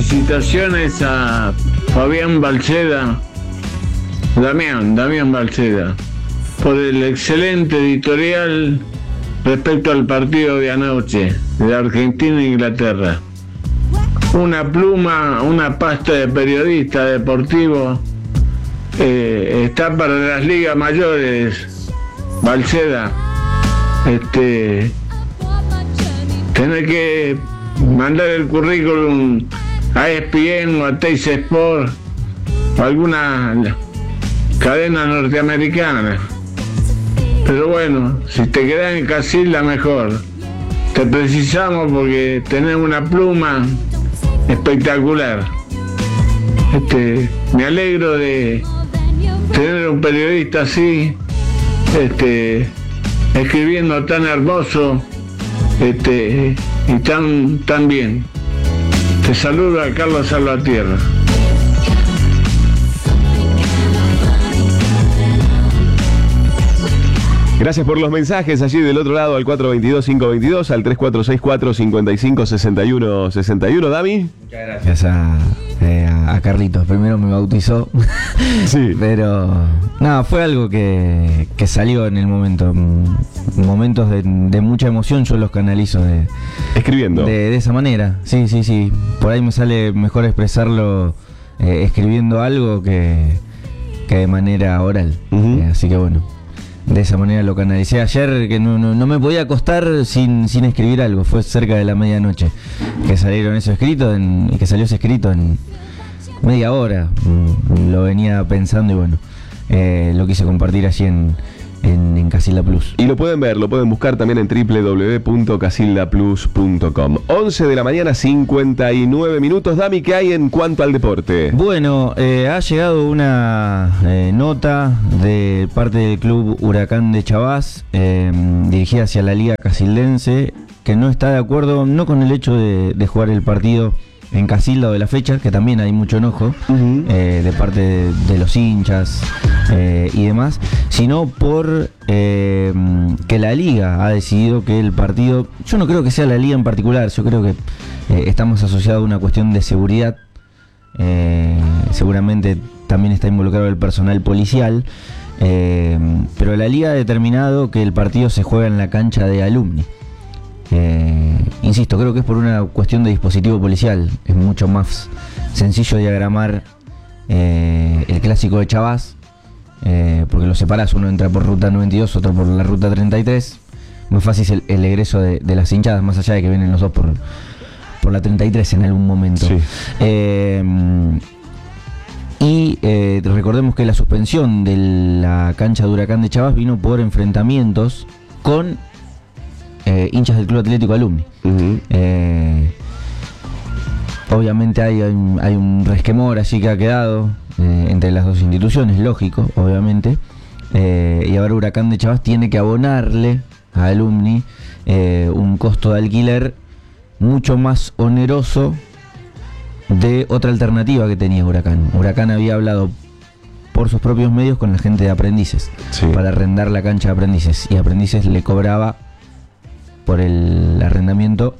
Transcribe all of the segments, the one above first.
felicitaciones a Fabián Balceda, Damián Balceda, por el excelente editorial respecto al partido de anoche de Argentina e Inglaterra. Una pluma, una pasta de periodista deportivo está para las ligas mayores, Balceda. Tenés que mandar el currículum a ESPN o a Teis Sport o alguna cadena norteamericana. Pero bueno, si te quedas en Casilda mejor. Te precisamos porque tenés una pluma espectacular. Me alegro de tener un periodista así, escribiendo tan hermoso, y tan bien. Te saludo a Carlos Salvatierra. Gracias por los mensajes allí del otro lado al 422-522, al 3464-5561-61. Dami. Muchas gracias a Carlitos. Primero me bautizó. Sí. Pero nada, fue algo que salió en el momento. Momentos de mucha emoción yo los canalizo escribiendo. De esa manera. Sí. Por ahí me sale mejor expresarlo escribiendo algo que de manera oral. Así que bueno. De esa manera lo canalicé ayer, que no me podía acostar sin escribir algo. Fue cerca de la medianoche que salieron esos escritos y que salió ese escrito en media hora. Lo venía pensando y bueno, lo quise compartir allí en Casilda Plus. Y lo pueden ver, lo pueden buscar también en www.casildaplus.com. 11 de la mañana, 59 minutos. Dami, ¿qué hay en cuanto al deporte? Bueno, ha llegado una nota de parte del club Huracán de Chavás, dirigida hacia la Liga Casildense, que no está de acuerdo, no con el hecho de jugar el partido en Casilda o de la fecha, que también hay mucho enojo de parte de los hinchas y demás, sino por que la liga ha decidido que el partido, yo no creo que sea la liga en particular, yo creo que estamos asociados a una cuestión de seguridad, seguramente también está involucrado el personal policial, pero la liga ha determinado que el partido se juega en la cancha de Alumni. Insisto, creo que es por una cuestión de dispositivo policial. Es mucho más sencillo diagramar el clásico de Chavás, porque lo separás, uno entra por ruta 92, otro por la ruta 33. Muy fácil el egreso de las hinchadas, más allá de que vienen los dos por la 33 en algún momento. Sí. Recordemos que la suspensión de la cancha de Huracán de Chavás vino por enfrentamientos con hinchas del Club Atlético Alumni. Obviamente hay un resquemor allí que ha quedado entre las dos instituciones, lógico, obviamente. Y ahora Huracán de Chavás tiene que abonarle a Alumni un costo de alquiler mucho más oneroso de otra alternativa que tenía Huracán. Huracán había hablado por sus propios medios con la gente de Aprendices, sí, para arrendar la cancha de Aprendices, y Aprendices le cobraba por el arrendamiento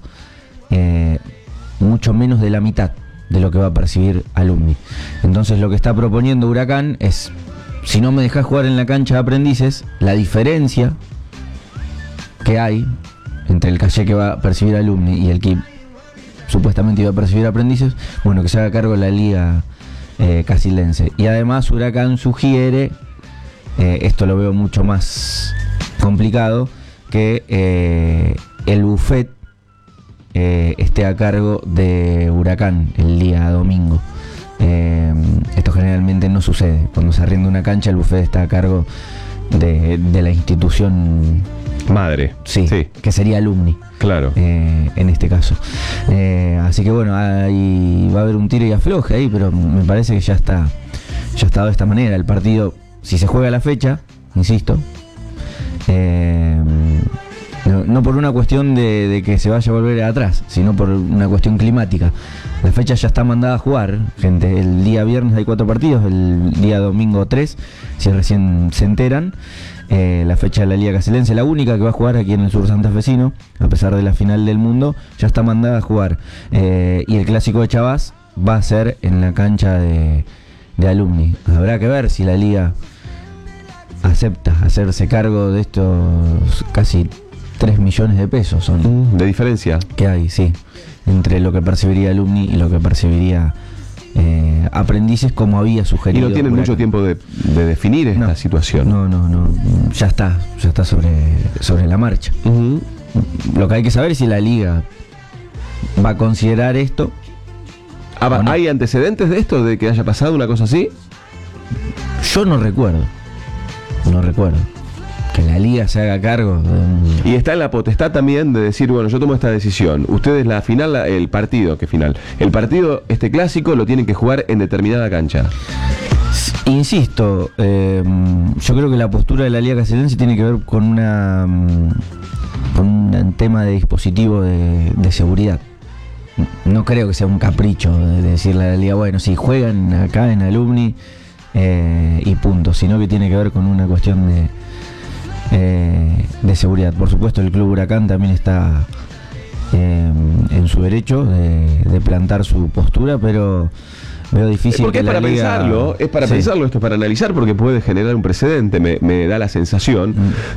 mucho menos de la mitad de lo que va a percibir Alumni. Entonces lo que está proponiendo Huracán es, si no me dejás jugar en la cancha de Aprendices, la diferencia que hay entre el caché que va a percibir Alumni y el que supuestamente iba a percibir Aprendices, bueno, que se haga cargo la liga casildense. Y además Huracán sugiere, esto lo veo mucho más complicado, que el buffet esté a cargo de Huracán el día domingo. Esto generalmente no sucede. Cuando se arrienda una cancha, el buffet está a cargo de la institución madre. Sí, que sería Alumni. Claro. En este caso. Así que bueno, ahí va a haber un tiro y afloje ahí, pero me parece que ya está de esta manera. El partido, si se juega a la fecha, insisto, no por una cuestión de que se vaya a volver atrás, sino por una cuestión climática. La fecha ya está mandada a jugar, gente. El día viernes hay 4 partidos, el día domingo 3, si recién se enteran. La fecha de la Liga Casildense, la única que va a jugar aquí en el sur santafesino, a pesar de la final del mundo, ya está mandada a jugar. Y el clásico de Chavás va a ser en la cancha de Alumni. Habrá que ver si la liga acepta hacerse cargo de estos casi 3 millones de pesos son de diferencia que hay, sí, entre lo que percibiría Alumni y lo que percibiría Aprendices, como había sugerido. Y no tienen mucho tiempo de definir esta situación. No, ya está sobre la marcha. Lo que hay que saber es si la liga va a considerar esto. No. ¿Hay antecedentes de esto, de que haya pasado una cosa así? Yo no recuerdo que la liga se haga cargo y está en la potestad también de decir, bueno, yo tomo esta decisión, ustedes la final, el partido este clásico lo tienen que jugar en determinada cancha. Insisto, yo creo que la postura de la liga castelense tiene que ver con un tema de dispositivo de seguridad. No creo que sea un capricho de decirle a la liga, bueno, si juegan acá en Alumni y punto, sino que tiene que ver con una cuestión de seguridad. Por supuesto, el Club Huracán también está en su derecho de plantar su postura, pero veo difícil. Porque que es para la liga... pensarlo, pensarlo, esto es para analizar, porque puede generar un precedente. Me da la sensación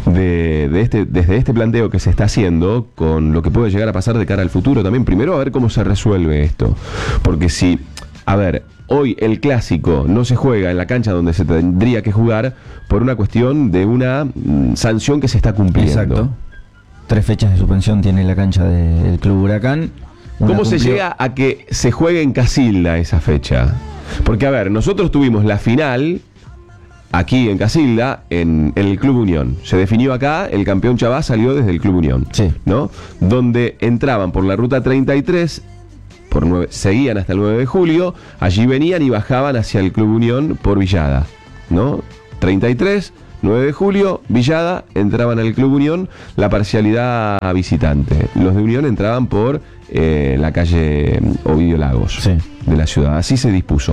desde este planteo que se está haciendo, con lo que puede llegar a pasar de cara al futuro también. Primero, a ver cómo se resuelve esto. Porque si, hoy el clásico no se juega en la cancha donde se tendría que jugar por una cuestión de una sanción que se está cumpliendo. Exacto. 3 fechas de suspensión tiene la cancha del Club Huracán. ¿Cómo se llega a que se juegue en Casilda esa fecha? Porque, nosotros tuvimos la final aquí en Casilda, en el Club Unión. Se definió acá, el campeón Chavás salió desde el Club Unión. Sí. ¿No? Donde entraban por la ruta 33, seguían hasta el 9 de julio, allí venían y bajaban hacia el Club Unión por Villada, ¿no? 33, 9 de julio, Villada, entraban al Club Unión, la parcialidad visitante. Los de Unión entraban por la calle Ovidio Lagos, sí, de la ciudad. Así se dispuso.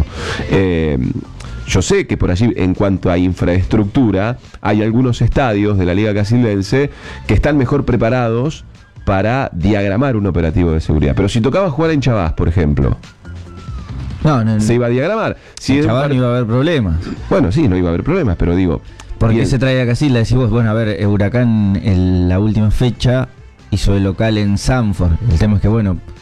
Yo sé que por allí, en cuanto a infraestructura, hay algunos estadios de la Liga Casildense que están mejor preparados para diagramar un operativo de seguridad. Pero si tocaba jugar en Chavás, por ejemplo, no, se iba a diagramar. Si en Chavás no iba a haber problemas. Bueno, sí, no iba a haber problemas, pero digo... ¿Por qué se trae a Casilda? Decís vos, Huracán en la última fecha hizo el local en Sanford. El tema es que,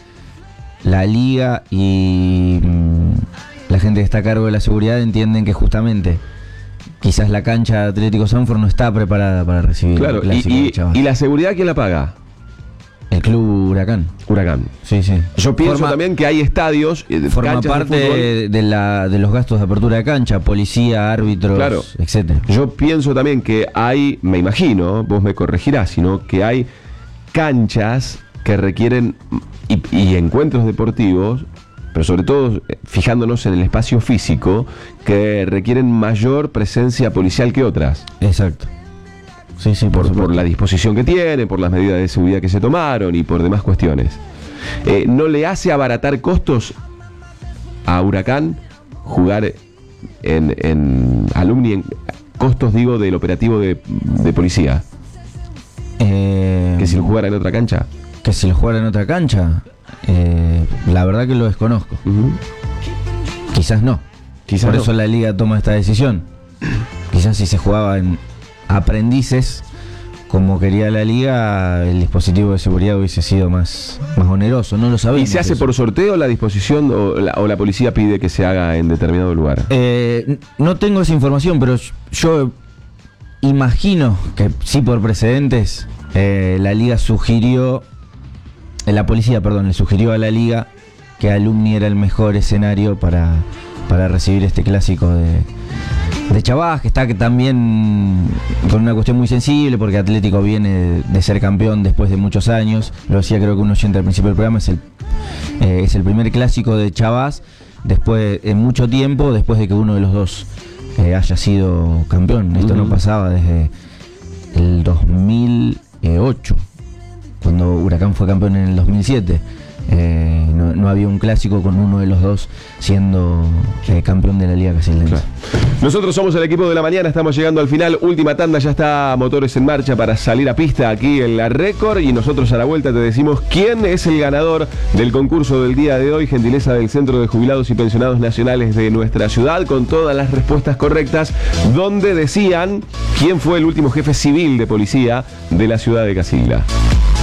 la liga y la gente que está a cargo de la seguridad entienden que justamente quizás la cancha de Atlético Sanford no está preparada para recibir el clásico de Chavás. ¿Y la seguridad quién la paga? El Club Huracán. Sí. Yo pienso también que hay estadios, forma parte de los gastos de apertura de cancha, policía, árbitros, etcétera. Yo pienso también que hay, me imagino, vos me corregirás, sino que hay canchas que requieren y encuentros deportivos, pero sobre todo fijándonos en el espacio físico, que requieren mayor presencia policial que otras. Exacto. Sí, por la disposición que tienen, por las medidas de seguridad que se tomaron y por demás cuestiones. ¿No le hace abaratar costos a Huracán jugar en Alumni, costos del operativo de policía? ¿Que si lo jugara en otra cancha? Que si lo jugara en otra cancha, la verdad que lo desconozco. Quizás no. Por eso la liga toma esta decisión. Quizás si se jugaba en Aprendices, como quería la liga, el dispositivo de seguridad hubiese sido más oneroso, no lo sabemos. ¿Y se hace por sorteo la disposición o la policía pide que se haga en determinado lugar? No tengo esa información, pero yo imagino que sí, por precedentes, la liga la policía le sugirió a la liga que Alumni era el mejor escenario para recibir este clásico de Chavás, que está también con una cuestión muy sensible, porque Atlético viene de ser campeón después de muchos años. Lo decía, creo que un oyente al principio del programa, es el primer clásico de Chavás después de mucho tiempo, después de que uno de los dos haya sido campeón. Esto no pasaba desde el 2008, cuando Huracán fue campeón en el 2007. No había un clásico con uno de los dos siendo campeón de la Liga Casildense. Claro. Nosotros somos el equipo de la mañana, estamos llegando al final, última tanda, ya está Motores en marcha para salir a pista aquí en la Récord, y nosotros a la vuelta te decimos quién es el ganador del concurso del día de hoy, gentileza del Centro de Jubilados y Pensionados Nacionales de nuestra ciudad, con todas las respuestas correctas, donde decían quién fue el último jefe civil de policía de la ciudad de Casilda.